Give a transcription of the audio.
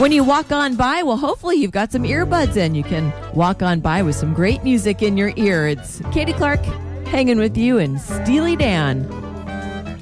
When you walk on by, well, hopefully you've got some earbuds in. You can walk on by with some great music in your ear. It's Katie Clark hanging with you and Steely Dan.